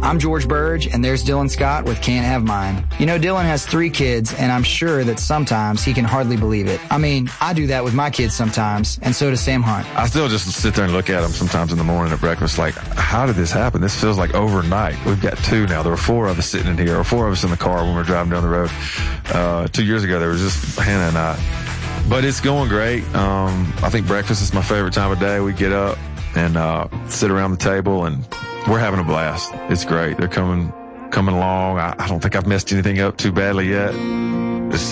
I'm George Burge, and there's Dylan Scott with Can't Have Mine. You know, Dylan has 3 kids, and I'm sure that sometimes he can hardly believe it. I mean, I do that with my kids sometimes, and so does Sam Hunt. I still just sit there and look at them sometimes in the morning at breakfast like, how did this happen? This feels like overnight. We've got 2 now. There were 4 of us sitting in here, or 4 of us in the car when we were driving down the road. 2 years ago, there was just Hannah and I. But it's going great. I think breakfast is my favorite time of day. We get up and sit around the table, and we're having a blast. It's great. They're coming along. I don't think I've messed anything up too badly yet. It's